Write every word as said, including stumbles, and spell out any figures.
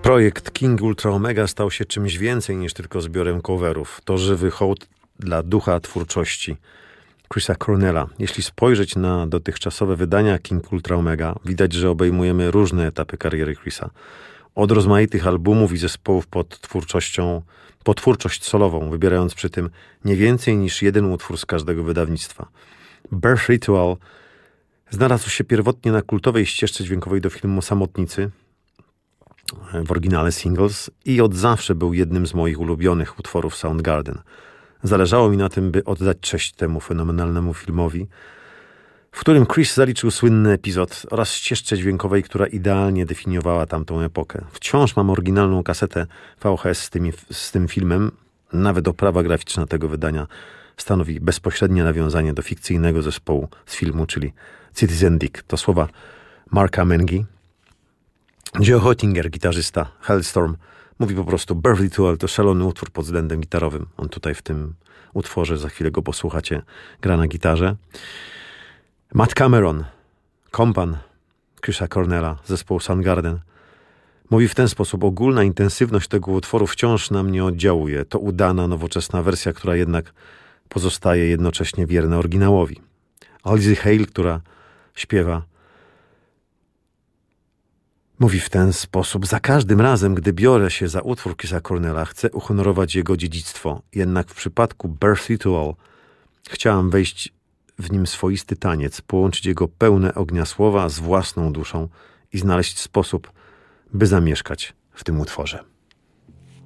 Projekt King Ultra Omega stał się czymś więcej niż tylko zbiorem coverów. To żywy hołd dla ducha twórczości Chrisa Cornella. Jeśli spojrzeć na dotychczasowe wydania King Ultra Omega, widać, że obejmujemy różne etapy kariery Chrisa. Od rozmaitych albumów i zespołów pod twórczością, po twórczość solową, wybierając przy tym nie więcej niż jeden utwór z każdego wydawnictwa. Birth Ritual znalazł się pierwotnie na kultowej ścieżce dźwiękowej do filmu Samotnicy, w oryginale Singles, i od zawsze był jednym z moich ulubionych utworów Soundgarden. Zależało mi na tym, by oddać cześć temu fenomenalnemu filmowi, w którym Chris zaliczył słynny epizod, oraz ścieżce dźwiękowej, która idealnie definiowała tamtą epokę. Wciąż mam oryginalną kasetę V H S z, tymi, z tym filmem. Nawet oprawa graficzna tego wydania stanowi bezpośrednie nawiązanie do fikcyjnego zespołu z filmu, czyli Citizen Dick. To słowa Marka Mengi. Joe Hottinger, gitarzysta Hellstorm, mówi po prostu: Birth Ritual to szalony utwór pod względem gitarowym. On tutaj w tym utworze, za chwilę go posłuchacie, gra na gitarze. Matt Cameron, kompan Chrisa Cornella, zespołu Soundgarden, mówi w ten sposób: ogólna intensywność tego utworu wciąż na mnie oddziałuje. To udana, nowoczesna wersja, która jednak pozostaje jednocześnie wierna oryginałowi. Lizzy Hale, która śpiewa, mówi w ten sposób: za każdym razem, gdy biorę się za utwór Chrisa Cornella, chcę uhonorować jego dziedzictwo. Jednak w przypadku Birth Ritual chciałam wejść w nim swoisty taniec, połączyć jego pełne ognia słowa z własną duszą i znaleźć sposób, by zamieszkać w tym utworze.